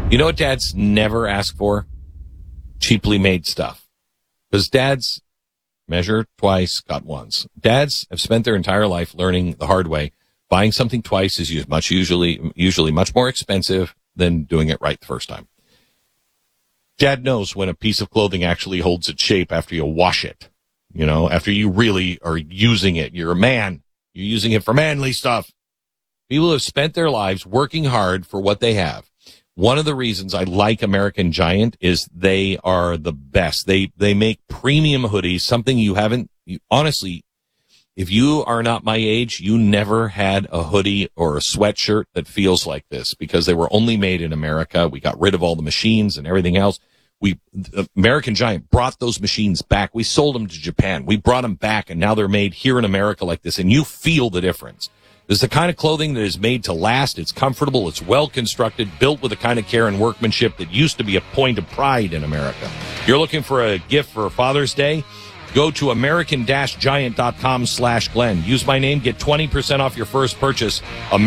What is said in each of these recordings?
You know what dads never ask for? Cheaply made stuff. Because dads measure twice, cut once. Dads have spent their entire life learning the hard way. Buying something twice is usually much more expensive than doing it right the first time. Dad knows when a piece of clothing actually holds its shape after you wash it. You know, after you really are using it. You're a man. You're using it for manly stuff. People have spent their lives working hard for what they have. One of the reasons I like American Giant is they are the best. They make premium hoodies, something honestly, if you are not my age, you never had a hoodie or a sweatshirt that feels like this because they were only made in America. We got rid of all the machines and everything else. American Giant brought those machines back. We sold them to Japan. We brought them back, and now they're made here in America like this, and you feel the difference. This is the kind of clothing that is made to last. It's comfortable. It's well constructed, built with the kind of care and workmanship that used to be a point of pride in America. You're looking for a gift for Father's Day? Go to American-Giant.com/Glenn. Use my name. Get 20% off your first purchase.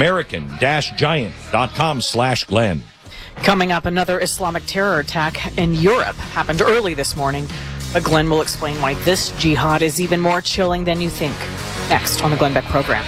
American-Giant.com/Glenn. Coming up, another Islamic terror attack in Europe happened early this morning. But Glenn will explain why this jihad is even more chilling than you think. Next on the Glenn Beck program.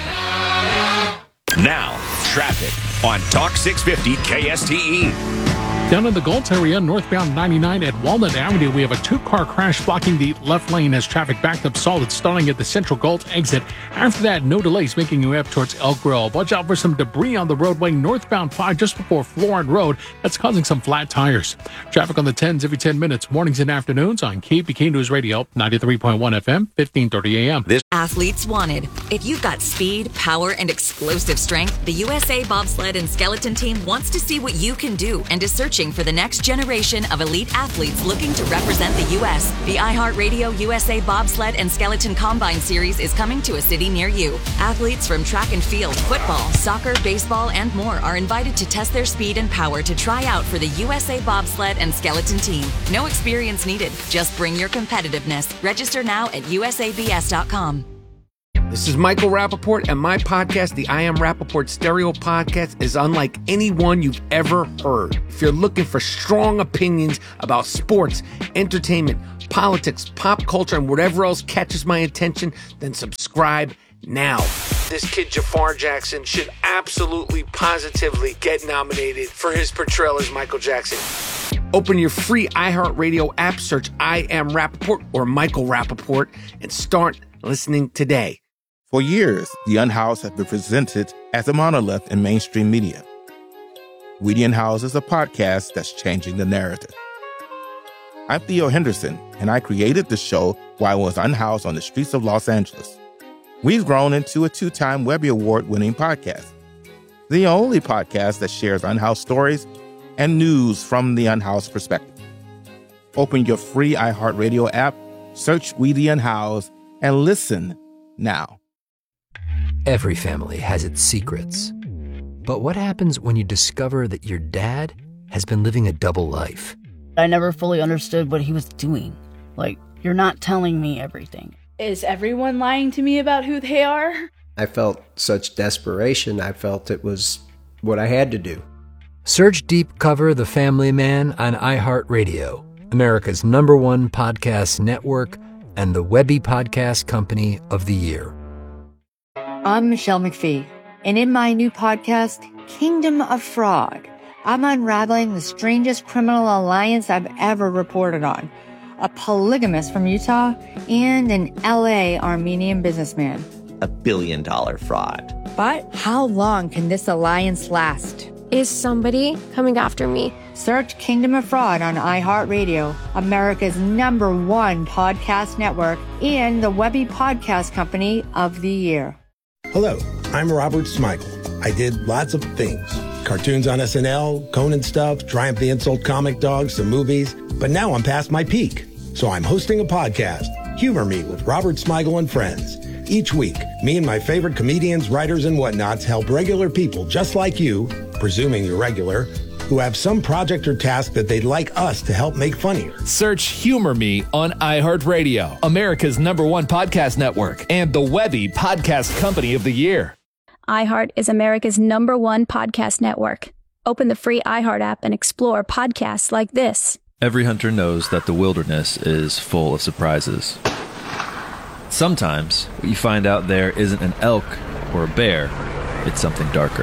Now, traffic on Talk 650 KSTE. Down in the Gulch area, northbound 99 at Walnut Avenue, we have a two-car crash blocking the left lane as traffic backed up solid starting at the Central Gulch exit. After that, no delays making your way up towards Elk Grove. Watch out for some debris on the roadway northbound 5 just before Florida Road. That's causing some flat tires. Traffic on the 10s every 10 minutes, mornings and afternoons on KPK News Radio, 93.1 FM, 1530 AM. Athletes wanted. If you've got speed, power, and explosive strength, the USA Bobsled and Skeleton Team wants to see what you can do and is searching for the next generation of elite athletes looking to represent the U.S. The iHeartRadio USA Bobsled and Skeleton Combine Series is coming to a city near you. Athletes from track and field, football, soccer, baseball, and more are invited to test their speed and power to try out for the USA Bobsled and Skeleton Team. No experience needed. Just bring your competitiveness. Register now at usabs.com. This is Michael Rappaport, and my podcast, the I Am Rappaport Stereo Podcast, is unlike any one you've ever heard. If you're looking for strong opinions about sports, entertainment, politics, pop culture, and whatever else catches my attention, then subscribe now. This kid, Jafar Jackson, should absolutely, positively get nominated for his portrayal as Michael Jackson. Open your free iHeartRadio app, search I Am Rappaport or Michael Rappaport, and start listening today. For years, The Unhoused has been presented as a monolith in mainstream media. We The Unhoused is a podcast that's changing the narrative. I'm Theo Henderson, and I created the show while I was unhoused on the streets of Los Angeles. We've grown into a 2-time Webby Award-winning podcast, the only podcast that shares unhoused stories and news from the unhoused perspective. Open your free iHeartRadio app, search We The Unhoused, and listen now. Every family has its secrets. But what happens when you discover that your dad has been living a double life? I never fully understood what he was doing. Like, you're not telling me everything. Is everyone lying to me about who they are? I felt such desperation. I felt it was what I had to do. Search Deep Cover The Family Man on iHeartRadio, America's #1 podcast network, and the Webby Podcast Company of the Year. I'm Michelle McPhee, and in my new podcast, Kingdom of Fraud, I'm unraveling the strangest criminal alliance I've ever reported on. A polygamist from Utah and an LA Armenian businessman. $1 billion fraud. But how long can this alliance last? Is somebody coming after me? Search Kingdom of Fraud on iHeartRadio, America's #1 podcast network, and the Webby Podcast Company of the Year. Hello, I'm Robert Smigel. I did lots of things. Cartoons on SNL, Conan stuff, Triumph the Insult Comic Dog, some movies. But now I'm past my peak. So I'm hosting a podcast, Humor Me with Robert Smigel and Friends. Each week, me and my favorite comedians, writers, and whatnots help regular people just like you, presuming you're regular, who have some project or task that they'd like us to help make funnier. Search Humor Me on iHeartRadio, America's #1 podcast network, and the Webby Podcast Company of the Year. iHeart is America's #1 podcast network. Open the free iHeart app and explore podcasts like this. Every hunter knows that the wilderness is full of surprises. Sometimes what you find out there isn't an elk or a bear, it's something darker.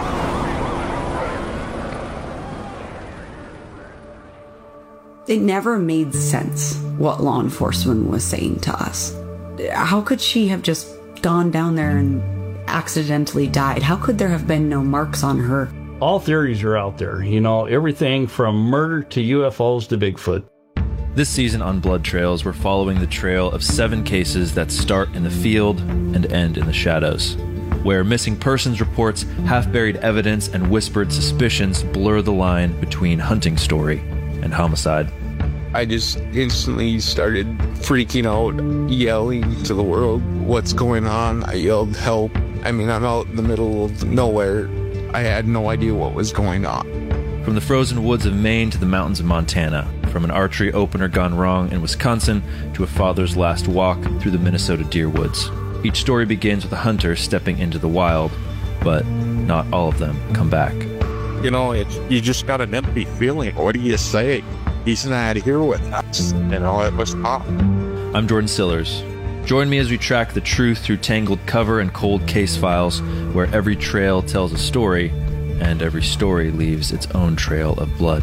It never made sense what law enforcement was saying to us. How could she have just gone down there and accidentally died? How could there have been no marks on her? All theories are out there, everything from murder to UFOs to Bigfoot. This season on Blood Trails, we're following the trail of 7 cases that start in the field and end in the shadows, where missing persons reports, half-buried evidence, and whispered suspicions blur the line between hunting story and homicide. I just instantly started freaking out, yelling to the world, "What's going on?" I yelled, "Help." I'm out in the middle of nowhere. I had no idea what was going on. From the frozen woods of Maine to the mountains of Montana, from an archery opener gone wrong in Wisconsin to a father's last walk through the Minnesota deer woods. Each story begins with a hunter stepping into the wild, but not all of them come back. You just got an empty feeling. What do you say? He's not here with us. It was tough. I'm Jordan Sillers. Join me as we track the truth through tangled cover and cold case files, where every trail tells a story, and every story leaves its own trail of blood.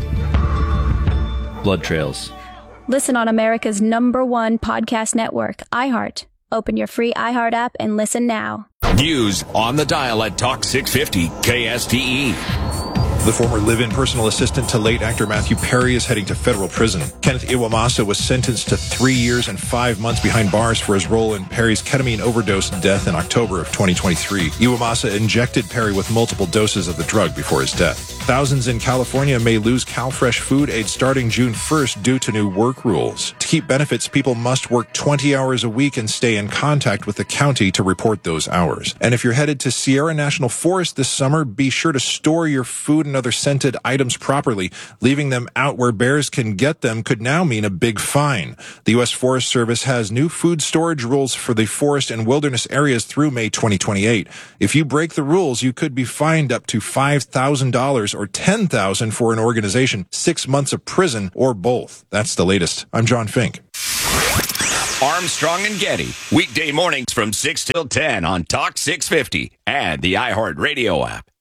Blood Trails. Listen on America's #1 podcast network, iHeart. Open your free iHeart app and listen now. News on the dial at Talk 650 KSTE. The former live-in personal assistant to late actor Matthew Perry is heading to federal prison. Kenneth Iwamasa was sentenced to 3 years and 5 months behind bars for his role in Perry's ketamine overdose death in October of 2023. Iwamasa injected Perry with multiple doses of the drug before his death. Thousands in California may lose CalFresh food aid starting June 1st due to new work rules. To keep benefits, people must work 20 hours a week and stay in contact with the county to report those hours. And if you're headed to Sierra National Forest this summer, be sure to store your food and other scented items properly. Leaving them out where bears can get them could now mean a big fine. The U.S. Forest Service has new food storage rules for the forest and wilderness areas through May 2028. If you break the rules, you could be fined up to $5,000 or $10,000 for an organization, 6 months of prison, or both. That's the latest. I'm John Fink. Armstrong and Getty, weekday mornings from 6 till 10 on Talk 650 and the iHeart Radio app.